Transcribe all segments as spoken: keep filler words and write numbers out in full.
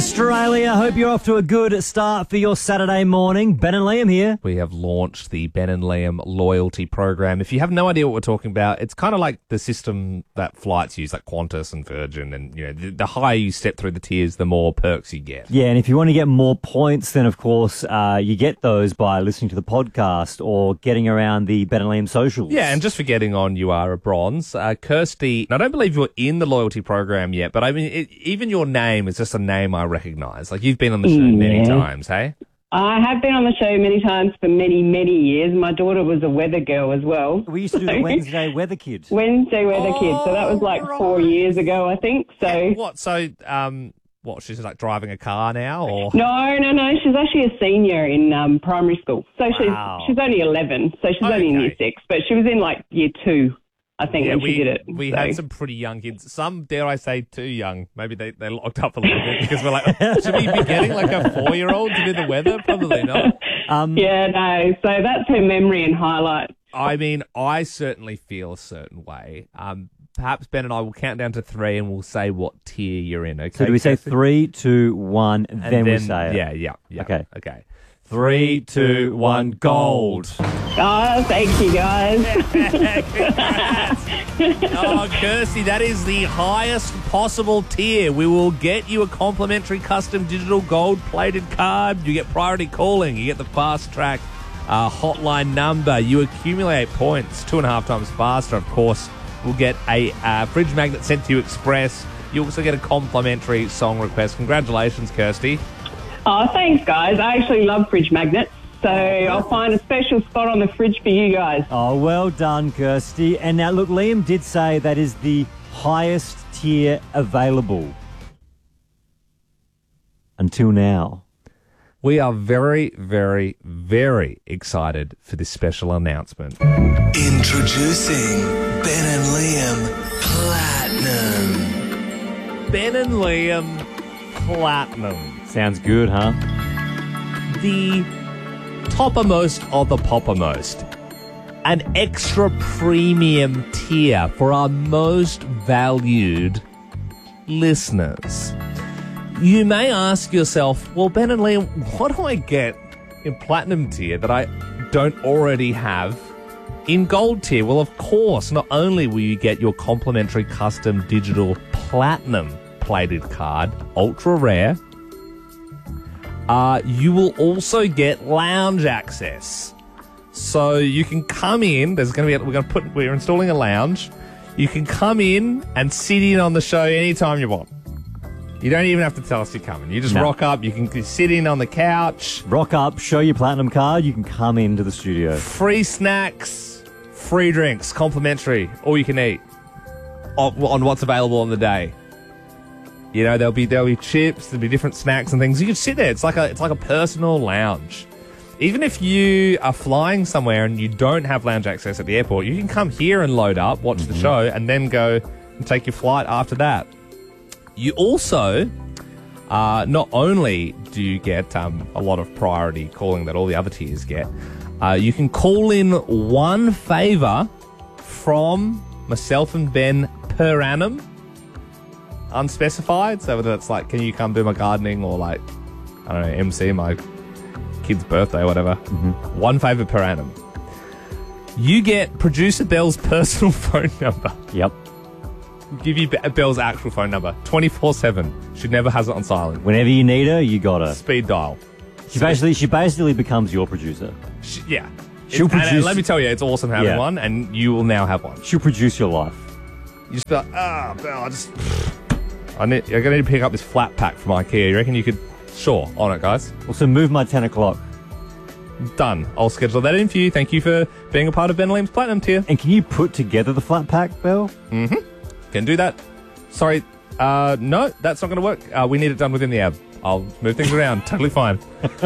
Australia. Hope you're off to a good start for your Saturday morning. Ben and Liam here. We have launched the Ben and Liam loyalty program. If you have no idea what we're talking about, it's kind of like the system that flights use, like Qantas and Virgin. And you know, the, the higher you step through the tiers, the more perks you get. Yeah, and if you want to get more points, then of course uh, you get those by listening to the podcast or getting around the Ben and Liam socials. Yeah, and just for getting on, you are a bronze. Uh, Kirsty, I don't believe you're in the loyalty program yet, but I mean, it, even your name is just a name I recognise. Like, you've been on the show yeah. many times, hey? I have been on the show many times for many, many years. My daughter was a weather girl as well. We used to do the Wednesday Weather Kid. Wednesday Weather Oh, Kid. So that was like right. four years ago, I think. So What, so, um, what, she's like driving a car now, or? No, no, no. She's actually a senior in um, primary school. So Wow. she's she's only eleven. So she's only in Okay. year six. But she was in like year two, I think, Yeah, when we, she did it. we so. had some pretty young kids. Some, dare I say, too young. Maybe they, they locked up a little bit because we're like, should we be getting like a four-year-old to do the weather? Probably not. Um, Yeah, no. So that's her memory and highlight. I mean, I certainly feel a certain way. Um, perhaps Ben and I will count down to three and we'll say what tier you're in, okay? So do we say Kirsty? three, two, one, And then, we say it? Yeah, yeah, yeah. Okay. Okay. Three, two, one, gold. Oh, thank you, guys. Oh, Kirsty, that is the highest possible tier. We will get you a complimentary custom digital gold-plated card. You get priority calling. You get the fast-track uh, hotline number. You accumulate points two and a half times faster, of course. We'll get a uh, fridge magnet sent to you express. You also get a complimentary song request. Congratulations, Kirsty. Oh, thanks, guys. I actually love fridge magnets. So I'll find a special spot on the fridge for you guys. Oh, well done, Kirsty. And now, look, Liam did say that is the highest tier available. Until now. We are very, very, very excited for this special announcement. Introducing Ben and Liam Platinum. Ben and Liam Platinum. Sounds good, huh? The toppermost of the poppermost. An extra premium tier for our most valued listeners. You may ask yourself, well, Ben and Liam, what do I get in platinum tier that I don't already have in gold tier? Well, of course, not only will you get your complimentary custom digital platinum plated card, ultra rare, Uh, you will also get lounge access. So you can come in, there's going to be, a, we're going to put, we're installing a lounge. You can come in and sit in on the show anytime you want. You don't even have to tell us you're coming. You just No. rock up, you can sit in on the couch. Rock up, show your platinum card, you can come into the studio. Free snacks, free drinks, complimentary, all you can eat on, on what's available on the day. You know, there'll be there'll be chips, there'll be different snacks and things. You can sit there. It's like a it's like a personal lounge. Even if you are flying somewhere and you don't have lounge access at the airport, you can come here and load up, watch the show, and then go and take your flight after that. You also, uh, not only do you get um, a lot of priority calling that all the other tiers get, uh, you can call in one favour from myself and Ben per annum. Unspecified, so whether it's like, can you come do my gardening, or like, I don't know, M C my kid's birthday or whatever. Mm-hmm. One favour per annum. You get producer Bell's personal phone number. Yep. Give you Be- Bell's actual phone number, twenty-four seven. She never has it on silent. Whenever you need her, you got her. Speed dial. She basically, she basically becomes your producer. She, yeah. She'll It's- and, uh, produce- let me tell you, it's awesome having Yeah. one, and you will now have one. She'll produce your life. You just be like, ah, Bell, I just... I need, I'm going to need to pick up this flat pack from IKEA. You reckon you could... Sure, on it, guys. Also, move my ten o'clock. Done. I'll schedule that in for you. Thank you for being a part of Ben Liam's Platinum tier. And can you put together the flat pack, Bell? Can do that. Sorry, uh, no, that's not going to work. Uh, we need it done within the hour. I'll move things around. Totally fine.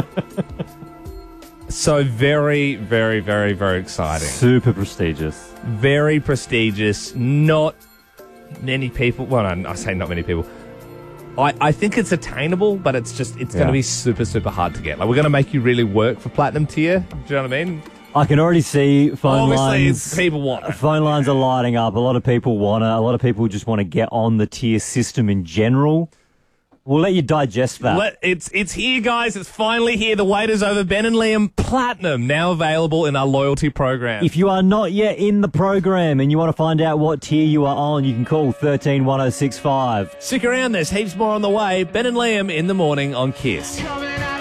So very, very, very, very exciting. Super prestigious. Very prestigious. Not many people... Well, no, I say not many people. I, I think it's attainable, but it's just... It's Yeah. going to be super, super hard to get. Like, we're going to make you really work for Platinum tier. Do you know what I mean? I can already see phone Obviously, lines. it's people want it. Phone lines are lighting up. A lot of people want it. A lot of people just want to get on the tier system in general. We'll let you digest that. Let, it's it's here, guys. It's finally here. The wait is over. Ben and Liam Platinum, now available in our loyalty program. If you are not yet in the program and you want to find out what tier you are on, you can call one three one oh six five. Stick around. There's heaps more on the way. Ben and Liam in the morning on Kiss.